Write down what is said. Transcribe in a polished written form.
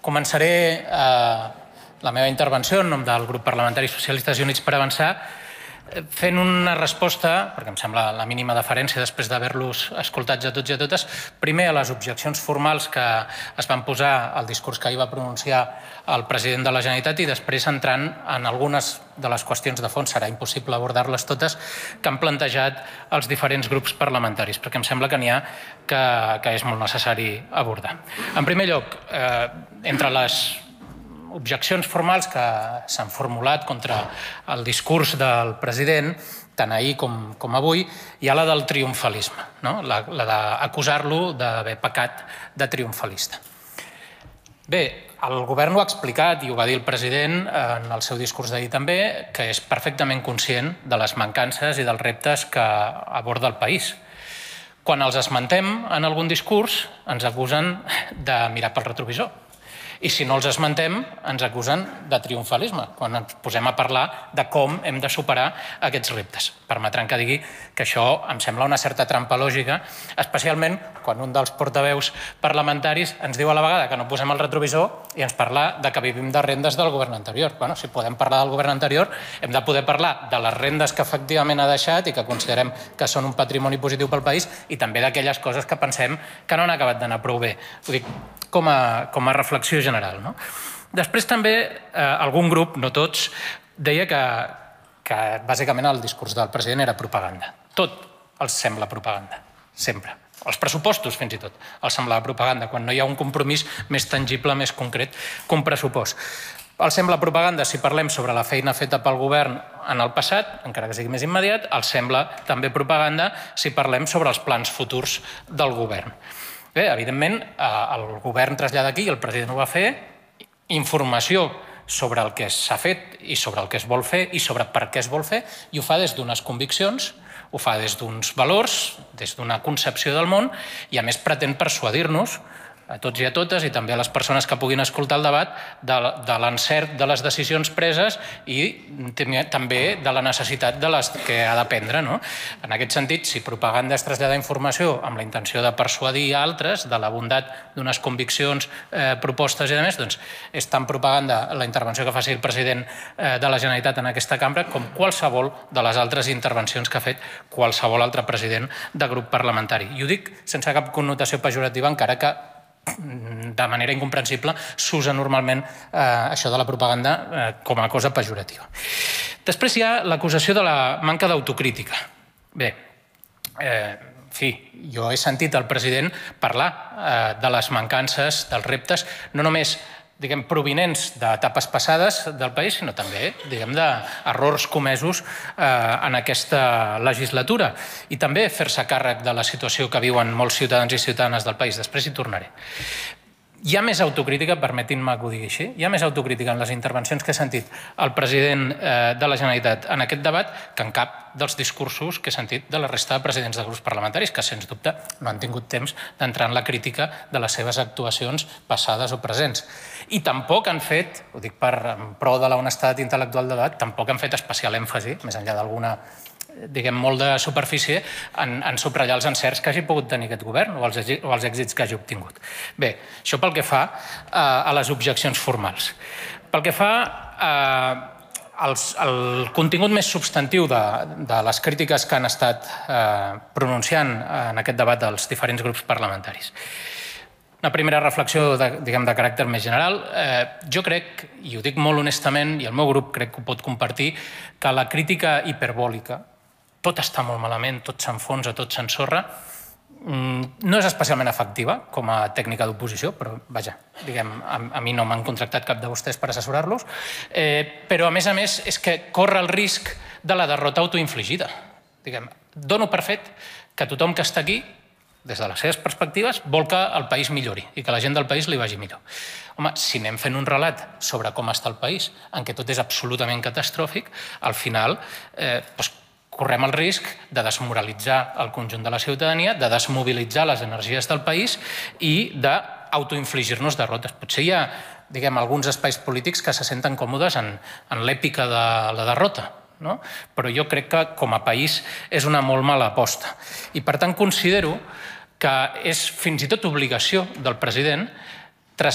Començaré la meva intervenció en nom del grup parlamentari Socialistes i Units per Avançar fent una resposta, perquè em sembla la mínima deferència després d'haver-los escoltats a tots i a totes, primer a les objeccions formals que es van posar al discurs que ahir va pronunciar el president de la Generalitat i després entrant en algunes de les qüestions de fons, serà impossible abordar-les totes, que han plantejat els diferents grups parlamentaris, perquè em sembla que n'hi ha que és molt necessari abordar. En primer lloc, entre les objeccions formals que s'han formulat contra el discurs del president, tant ahir com avui, hi ha la del triomfalisme, la d'acusar-lo d'haver pecat de triomfalista. Bé, el govern ho ha explicat i ho va dir el president en el seu discurs d'ahir també, que és perfectament conscient de les mancances i dels reptes que aborda el país. Quan els esmentem en algun discurs, ens acusen de mirar pel retrovisor. I si no els esmentem, ens acusen de triomfalisme, quan ens posem a parlar de com hem de superar aquests reptes. Permetran que digui que això em sembla una certa trampa lògica, especialment quan un dels portaveus parlamentaris ens diu a la vegada que no posem el retrovisor i ens parla de que vivim de rendes del govern anterior. Bueno, si podem parlar del govern anterior, hem de poder parlar de les rendes que efectivament ha deixat i que considerem que són un patrimoni positiu pel país i també d'aquelles coses que pensem que no han acabat d'anar prou bé. Ho dic com a reflexió general. Després també algun grup, no tots, deia que bàsicament el discurs del president era propaganda. Tot els sembla propaganda, sempre. Els pressupostos, fins i tot, els semblava propaganda, quan no hi ha un compromís més tangible, més concret que un pressupost. Els sembla propaganda si parlem sobre la feina feta pel govern en el passat, encara que sigui més immediat, els sembla també propaganda si parlem sobre els plans futurs del govern. Bé, evidentment, el govern trasllada aquí, i el president ho va fer, informació sobre el que s'ha fet i sobre el que es vol fer i sobre per què es vol fer, i ho fa des d'unes conviccions, ho fa des d'uns valors, des d'una concepció del món, i a més pretén persuadir-nos, a tots i a totes, i també a les persones que puguin escoltar el debat, de l'encert de les decisions preses i també de la necessitat de les que ha de prendre. En aquest sentit, si propaganda és traslladar informació amb la intenció de persuadir altres de la bondat d'unes conviccions, propostes i demés, doncs és tan propaganda la intervenció que faci el president de la Generalitat en aquesta cambra com qualsevol de les altres intervencions que ha fet qualsevol altre president de grup parlamentari. I ho dic sense cap connotació pejorativa, encara que de manera incomprensible s'usa normalment això de la propaganda com a cosa pejorativa. Després hi ha l'acusació de la manca d'autocrítica. Bé, en fi, jo he sentit el president parlar de les mancances, dels reptes, no només provinents d'etapes passades del país, sinó també d'errors comesos en aquesta legislatura i també fer-se càrrec de la situació que viuen molts ciutadans i ciutadanes del país. Després hi tornaré. Hi ha més autocrítica, permetin-me que ho digui així, hi ha més autocrítica en les intervencions que he sentit el president de la Generalitat en aquest debat que en cap dels discursos que he sentit de la resta de presidents de grups parlamentaris, que sens dubte no han tingut temps d'entrar en la crítica de les seves actuacions passades o presents. I tampoc han fet, ho dic en pro de l'honestedat intel·lectual del debat, tampoc han fet especial èmfasi, més enllà d'alguna molt de superfície, en subratllar els encerts que hagi pogut tenir aquest govern o els èxits que hagi obtingut. Bé, això pel que fa a les objeccions formals. Pel que fa al contingut més substantiu de les crítiques que han estat pronunciant en aquest debat dels diferents grups parlamentaris. Una primera reflexió de caràcter més general. Jo crec, i ho dic molt honestament, i el meu grup crec que ho pot compartir, que la crítica hiperbòlica, tot està molt malament, tot s'enfonsa, tot s'ensorra, no és especialment efectiva com a tècnica d'oposició, però vaja, a mi no m'han contractat cap de vostès per assessorar-los, però a més és que corre el risc de la derrota autoinfligida. Dono per fet que tothom que està aquí, des de les seves perspectives, vol que el país millori i que la gent del país li vagi millor. Home, si anem fent un relat sobre com està el país, en què tot és absolutament catastròfic, al final correm el risc de desmoralitzar el conjunt de la ciutadania, de desmobilitzar les energies del país i d'autoinfligir-nos derrotes. Potser hi ha, alguns espais polítics que se senten còmodes en l'èpica de la derrota, però jo crec que com a país és una molt mala aposta. I per tant considero que és fins i tot obligació del president